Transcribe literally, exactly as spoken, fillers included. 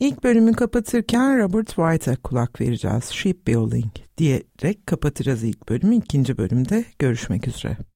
İlk bölümü kapatırken Robert White'a kulak vereceğiz. Shipbuilding diyerek kapatacağız ilk bölümü. İkinci bölümde görüşmek üzere.